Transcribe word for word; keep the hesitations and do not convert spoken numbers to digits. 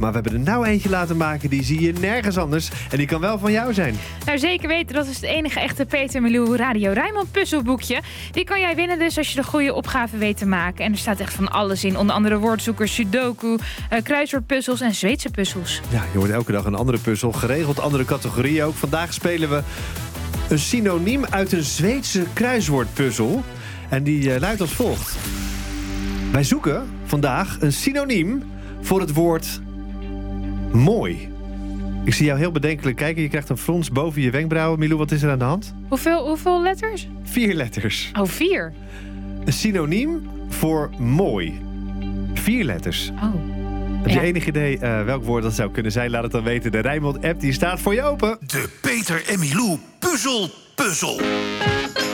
Maar we hebben er nou eentje laten maken, die zie je nergens anders. En die kan wel van jou zijn. Nou, zeker weten. Dat is het enige echte Peter Milou Radio Rijnmond puzzelboekje. Die kan jij winnen dus als je de goede opgave weet te maken. En er staat echt van alles in. Onder andere woordzoekers, sudoku, uh, kruiswoordpuzzels en Zweedse puzzels. Ja, je hoort elke dag een andere puzzel. Geregeld andere categorieën ook. Vandaag spelen we een synoniem uit een Zweedse kruiswoordpuzzel. En die uh, luidt als volgt. Wij zoeken vandaag een synoniem voor het woord mooi. Ik zie jou heel bedenkelijk kijken. Je krijgt een frons boven je wenkbrauwen. Milou, wat is er aan de hand? Hoeveel, hoeveel letters? Vier letters. Oh, vier. Een synoniem voor mooi. Vier letters. Oh. Heb je Ja. enig idee uh, welk woord dat zou kunnen zijn? Laat het dan weten. De Rijnmond-app die staat voor je open. De Peter en Milou puzzel puzzel.